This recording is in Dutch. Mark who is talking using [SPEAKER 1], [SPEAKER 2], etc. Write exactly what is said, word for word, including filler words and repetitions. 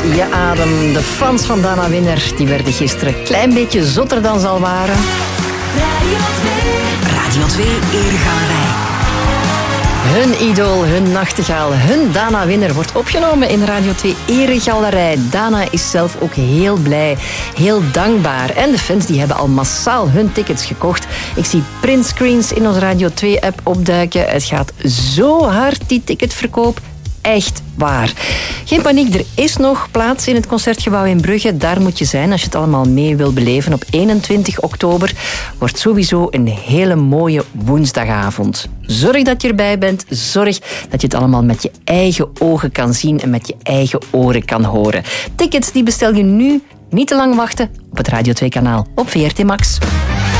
[SPEAKER 1] je adem. De fans van Dana Winner die werden gisteren een klein beetje zotter dan ze al waren.
[SPEAKER 2] Radio twee. Radio twee Eregalerij.
[SPEAKER 1] Hun idool, hun nachtegaal, hun Dana Winner wordt opgenomen in Radio twee Eregalerij. Dana is zelf ook heel blij, heel dankbaar. En de fans die hebben al massaal hun tickets gekocht. Ik zie printscreens in onze Radio twee-app opduiken. Het gaat zo hard, die ticketverkoop. Echt waar. Geen paniek, er is nog plaats in het Concertgebouw in Brugge. Daar moet je zijn als je het allemaal mee wil beleven. Op eenentwintig oktober wordt sowieso een hele mooie woensdagavond. Zorg dat je erbij bent. Zorg dat je het allemaal met je eigen ogen kan zien en met je eigen oren kan horen. Tickets die bestel je nu. Niet te lang wachten op het Radio twee kanaal op V R T Max.